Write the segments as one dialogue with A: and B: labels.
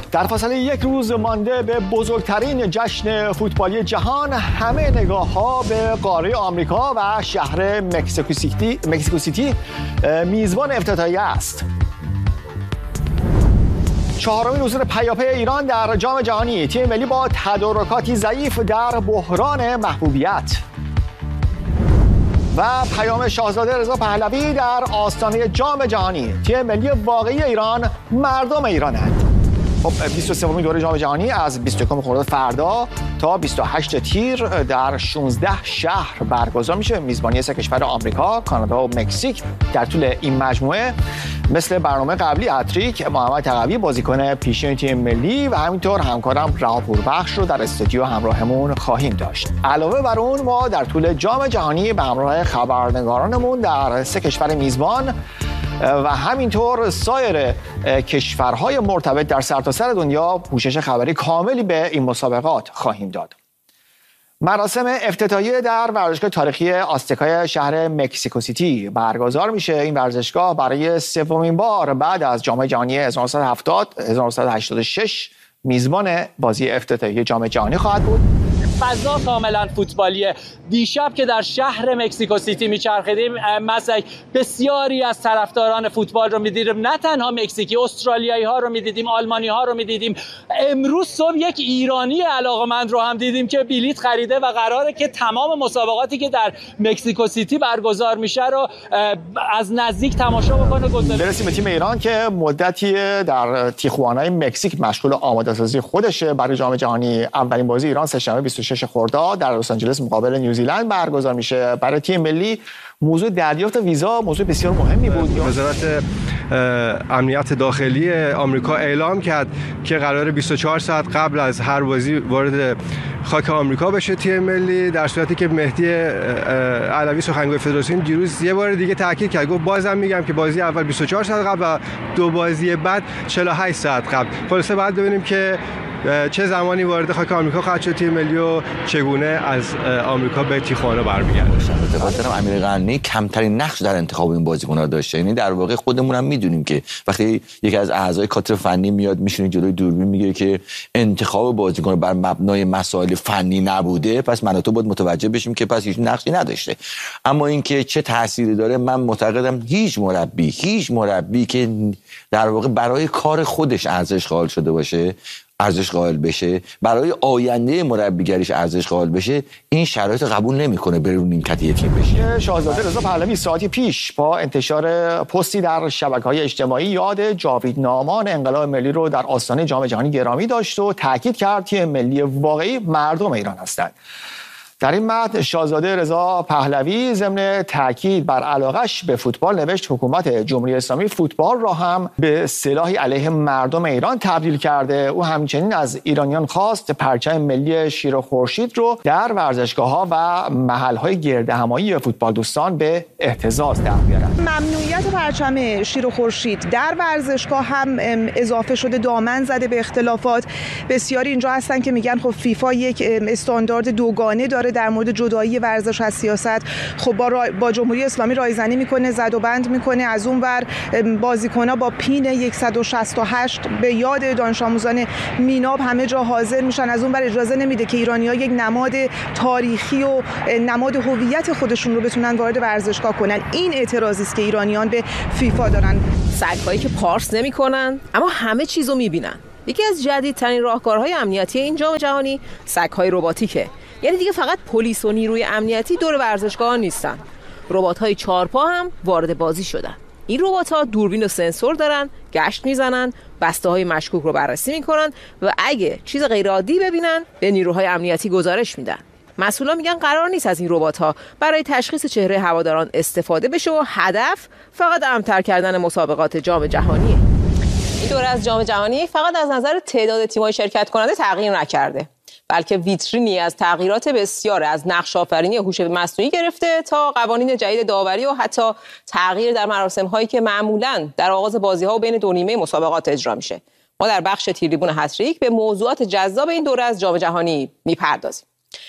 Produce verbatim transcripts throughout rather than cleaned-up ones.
A: در فاصله یک روز مانده به بزرگترین جشن فوتبالی جهان، همه نگاه‌ها به قاره آمریکا و شهر مکزیکو سیتی مکزیکو سیتی میزبان افتتاحیه است. چهارمین حضور پیاپی ایران در جام جهانی، تیم ملی با تدارکاتی ضعیف در بحران محبوبیت. و پیام شاهزاده رضا پهلوی در آستانه جام جهانی، تیم ملی واقعی ایران مردم ایرانند. خب بیست و سومین دوره جام جهانی از بیست و یکم خرداد فردا تا بیست و هشتم تیر در شانزده شهر برگزار میشه. میزبانی سه کشور آمریکا، کانادا و مکزیک. در طول این مجموعه مثل برنامه قبلی هتریک محمد تقوی بازیکن پیشین تیم ملی و همینطور همکارم رها پوربخش رو در استودیو همراهمون خواهیم داشت. علاوه بر اون ما در طول جام جهانی به همراه خبرنگارانمون در سه کشور میزبان و همینطور سایر کشورهای مرتبط در سرتاسر دنیا پوشش خبری کاملی به این مسابقات خواهیم داد. مراسم افتتاحیه در ورزشگاه تاریخی آزتکای شهر مکزیکو سیتی برگزار میشه. این ورزشگاه برای سومین بار بعد از جام جهانی هزار و نهصد و هفتاد هزار و نهصد و هشتاد و شش میزبان بازی افتتاحیه جام جهانی خواهد بود.
B: فضا کاملا فوتبالیه. دیشب که در شهر مکزیکو سیتی میچرخیدیم، مسک بسیاری از طرفداران فوتبال رو میدیدیم، نه تنها مکزیکی، استرالیایی ها رو میدیدیم، آلمانی ها رو میدیدیم. امروز صبح یک ایرانی علاقمند رو هم دیدیم که بلیت خریده و قراره که تمام مسابقاتی که در مکزیکو سیتی برگزار میشه رو از نزدیک تماشا بکنه.
A: برسیم به تیم ایران که مدتی در تیخوانای مکزیک مشغول آماده‌سازی خودشه برای جام جهانی. اولین بازی ایران سه‌شنبه بیست و ششم خرداد در لس آنجلس مقابل نیوزیلند برگزار میشه. برای تیم ملی موضوع دریافت ویزا موضوع بسیار مهمی بود.
C: وزارت امنیت داخلی آمریکا اعلام کرد که قرار بیست و چهار ساعت قبل از هر بازی وارد خاک آمریکا بشه تیم ملی، در صورتی که مهدی علوی سخنگوی فدراسیون دیروز یه بار دیگه تاکید کرد، گفت بازم میگم که بازی اول بیست و چهار ساعت قبل و دو بازی بعد چهل و هشت ساعت قبل. خلاصه بعد ببینیم که چه زمانی وارد خاک آمریکا خواهد شد تیم ملی و چگونه از آمریکا به تیخوانا برمیگرده.
D: خاطرم امیر قنی کمترین نقش در انتخاب این بازیکن‌ها داشته. یعنی در واقع خودمون هم میدونیم که وقتی یکی از اعضای کادر فنی میاد میشینه جلوی دوربین میگه که انتخاب بازیکن بر مبنای مسائل فنی نبوده، پس من و تو باید متوجه بشیم که پس هیچ نقشی نداشته. اما اینکه چه تأثیری داره، من معتقدم هیچ مربی هیچ مربی که در واقع برای کار خودش ارزش قائل شده باشه، ارزش قائل بشه، برای آینده مربیگریش ارزش قائل بشه، این شرایط قبول نمیکنه برون نیمکت یه تیم بشه.
A: شاهزاده رضا پهلوی ساعتی پیش با انتشار پستی در شبکه‌های اجتماعی یاد جاویدنامان انقلاب ملی رو در آستانه جام جهانی گرامی داشت و تاکید کرد تیم ملی واقعی مردم ایران هستند. در این متن شاهزاده رضا پهلوی ضمن تاکید بر علاقش به فوتبال نوشت حکومت جمهوری اسلامی فوتبال را هم به سلاحی علیه مردم ایران تبدیل کرده. او همچنین از ایرانیان خواست پرچم ملی شیر و خورشید رو در ورزشگاه‌ها و محل‌های گردهمایی فوتبال دوستان به اهتزاز در بیارن.
E: ممنوعیت پرچم شیر و خورشید در ورزشگاه هم اضافه شده، دامن زده به اختلافات. بسیاری اینجا هستن که میگن خب فیفا یک استاندارد دوگانه داره در مورد جدایی ورزش از سیاست. خب با, را... با جمهوری اسلامی رایزنی میکنه، زد و بند میکنه. از اون ور بازیکن‌ها با پین صد و شصت و هشت به یاد دانش آموزان میناب همه جا حاضر میشن. از اون ور اجازه نمیده که ایرانی‌ها یک نماد تاریخی و نماد هویت خودشون رو بتونن وارد ورزشگاه کنن. این اعتراضی است که ایرانیان به فیفا دارن.
F: سگ‌هایی که پارس نمیکنن اما همه چیزو میبینن. یکی از جدیدترین راهکارهای امنیتی این جام جهانی سگ‌های رباتیکه. یعنی دیگه فقط پلیس و نیروی امنیتی دور ورزشگاه نیستن. ربات‌های چهارپا هم وارد بازی شدن. این ربات‌ها دوربین و سنسور دارن، گشت میزنن، بسته‌های مشکوک رو بررسی میکنن و اگه چیز غیرعادی ببینن به نیروهای امنیتی گزارش میدن. مسئولان میگن قرار نیست از این ربات‌ها برای تشخیص چهره هواداران استفاده بشه و هدف فقط امن‌تر کردن مسابقات جام جهانیه. این دوره از جام جهانی فقط از نظر تعداد تیم‌های شرکت کننده تغییر نکرده، بلکه ویترینی از تغییرات بسیار، از نقش آفرینی هوش مصنوعی گرفته تا قوانین جدید داوری و حتی تغییر در مراسم‌هایی که معمولاً در آغاز بازی‌ها و بین دو نیمه مسابقات اجرا میشه. ما در بخش تریبون هتریک به موضوعات جذاب این دوره از جام جهانی میپردازیم.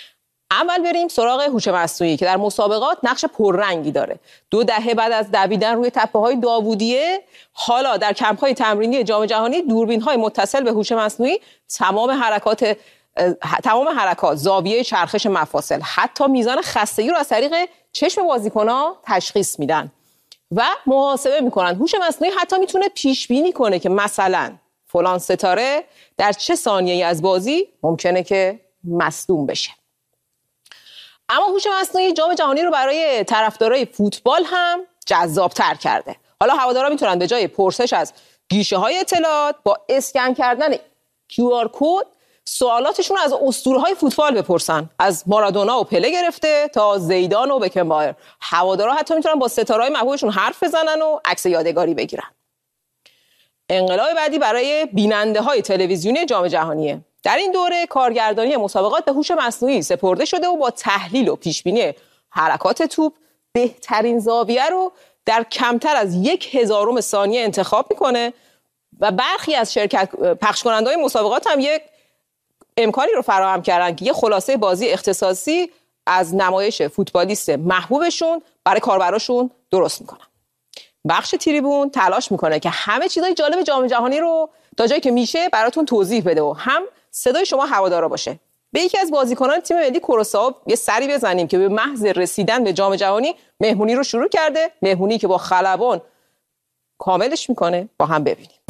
F: اول بریم سراغ هوش مصنوعی که در مسابقات نقش پررنگی داره. دو دهه بعد از دویدن روی تپه‌های داوودیه، حالا در کمپ‌های تمرینی جام جهانی دوربین‌های متصل به هوش مصنوعی تمام حرکات تمام حرکات، زاویه چرخش مفاصل، حتی میزان خستگی رو از طریق چشم بازیکن‌ها تشخیص میدن و محاسبه میکنن. هوش مصنوعی حتی میتونه پیش بینی کنه که مثلا فلان ستاره در چه ثانیه‌ای از بازی ممکنه که مصدوم بشه. اما هوش مصنوعی جام جهانی رو برای طرفدارای فوتبال هم جذاب‌تر کرده. حالا هوادارا میتونن به جای پرسش از گیشه‌های اطلاعات با اسکن کردن کیو آر کد سوالاتشون از اسطوره‌های فوتبال بپرسن، از مارادونا و پله گرفته تا زیدان و بکنبایر. هوادارا حتی میتونن با ستاره‌های محبوبشون حرف بزنن و عکس یادگاری بگیرن. انقلاب بعدی برای بیننده‌های تلویزیونی جام جهانیه. در این دوره کارگردانی مسابقات به هوش مصنوعی سپرده شده و با تحلیل و پیشبینی حرکات توپ بهترین زاویه رو در کمتر از یک هزارم ثانیه انتخاب میکنه و برخی از شرکت پخش کننده‌های مسابقات هم یک امکانی رو فراهم کردن که یه خلاصه بازی اختصاصی از نمایش فوتبالیست محبوبشون برای کاربراشون درست میکنن. بخش تریبون تلاش میکنه که همه چیزای جالب جام جهانی رو تا جایی که میشه براتون توضیح بده و هم صدای شما هوادارا باشه. به یکی از بازیکنان تیم ملی کروسائو یه سری بزنیم که به محض رسیدن به جام جهانی مهمونی رو شروع کرده، مهمونی که با خلبان کاملش میکنه. با هم ببینیم.